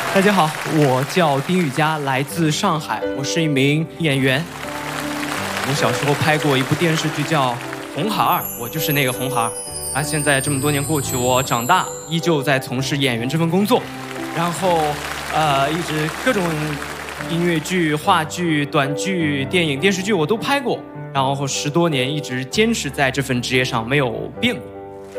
大家好，我叫丁宇佳，来自上海，我是一名演员。我小时候拍过一部电视剧叫《红孩儿》，我就是那个红孩儿。啊，现在这么多年过去，我长大依旧在从事演员这份工作，然后一直各种音乐剧、话剧、短剧、电影、电视剧我都拍过，然后10多年一直坚持在这份职业上没有变过。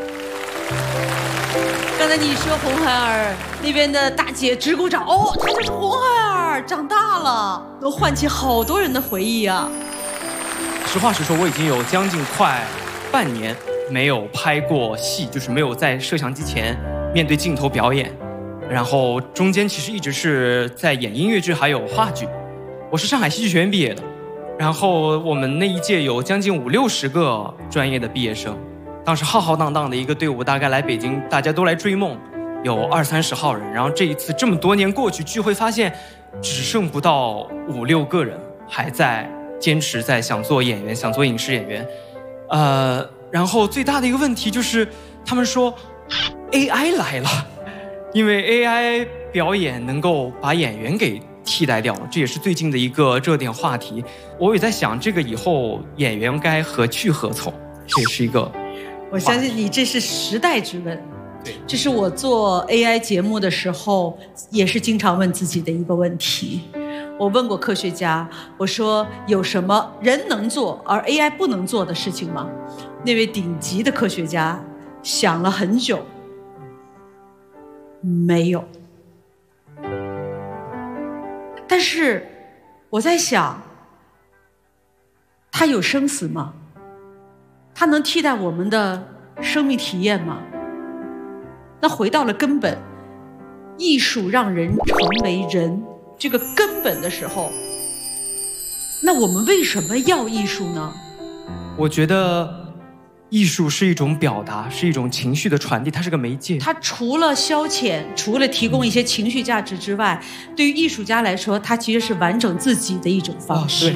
刚才你说红孩儿那边的大姐直鼓掌，哦，她就是红孩儿，长大了，都唤起好多人的回忆啊。 实话实说，我已经有将近快半年没有拍过戏，就是没有在摄像机前面对镜头表演。然后中间其实一直是在演音乐剧还有话剧。我是上海戏剧学院毕业的，然后我们那一届有将近50、60个专业的毕业生。当时浩浩荡荡的一个队伍，大概来北京，大家都来追梦，有20、30号人。然后这一次这么多年过去，聚会发现只剩不到5、6个人还在坚持在想做演员，想做影视演员。然后最大的一个问题就是他们说 AI 来了，因为 AI 表演能够把演员给替代掉了，这也是最近的一个热点话题。我也在想，这个以后演员该何去何从，这也是一个。 我相信你这是时代之问， 对， 这是我做 AI 节目的时候也是经常问自己的一个问题。我问过科学家，我说有什么人能做而 AI 不能做的事情吗？那位顶级的科学家想了很久，没有。但是我在想，它有生死吗？它能替代我们的生命体验吗？那回到了根本，艺术让人成为人这个根本的时候，那我们为什么要艺术呢？ 我觉得艺术是一种表达，是一种情绪的传递，它是个媒介。 它除了消遣，除了提供一些情绪价值之外，对于艺术家来说，它其实是完整自己的一种方式。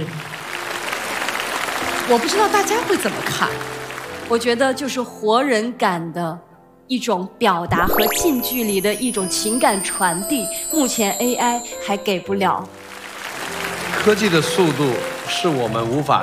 我不知道大家会怎么看。 我觉得就是活人感的一种表达和近距离的一种情感传递，目前 AI 还给不了。 科技的速度是我们无法